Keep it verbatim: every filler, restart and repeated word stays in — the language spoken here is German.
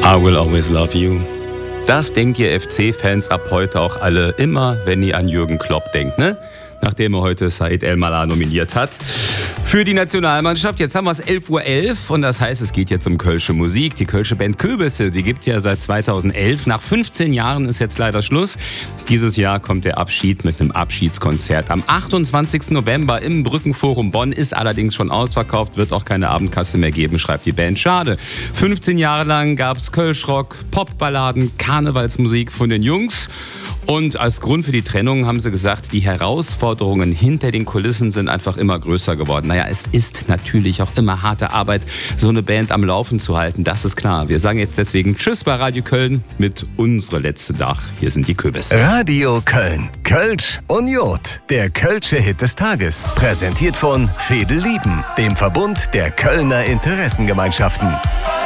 I will always love you. Das denkt ihr F C-Fans ab heute auch alle immer, wenn ihr an Jürgen Klopp denkt, ne? Nachdem er heute Said El-Mallah nominiert hat für die Nationalmannschaft. Jetzt haben wir es elf Uhr elf und das heißt, es geht jetzt um kölsche Musik. Die kölsche Band Köbisse, die gibt es ja seit zweitausendelf. Nach fünfzehn Jahren ist jetzt leider Schluss. Dieses Jahr kommt der Abschied mit einem Abschiedskonzert am achtundzwanzigsten November im Brückenforum Bonn. Ist allerdings schon ausverkauft, wird auch keine Abendkasse mehr geben, schreibt die Band. Schade. fünfzehn Jahre lang gab es Kölschrock, Popballaden, Karnevalsmusik von den Jungs. Und als Grund für die Trennung haben sie gesagt, die Herausforderungen hinter den Kulissen sind einfach immer größer geworden. Naja, es ist natürlich auch immer harte Arbeit, so eine Band am Laufen zu halten. Das ist klar. Wir sagen jetzt deswegen Tschüss bei Radio Köln mit Unsere letzte Dach. Hier sind die Köbisse. Radio Köln. Kölsch und Jod. Der kölsche Hit des Tages. Präsentiert von Fedel Lieben, dem Verbund der Kölner Interessengemeinschaften.